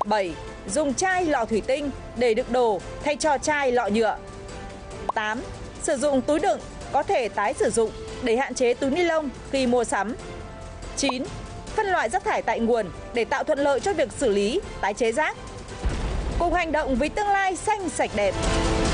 7. Dùng chai lọ thủy tinh để đựng đồ thay cho chai lọ nhựa. 8. Sử dụng túi đựng có thể tái sử dụng để hạn chế túi ni lông khi mua sắm. 9. Phân loại rác thải tại nguồn để tạo thuận lợi cho việc xử lý, tái chế rác. Cùng hành động vì tương lai xanh sạch đẹp.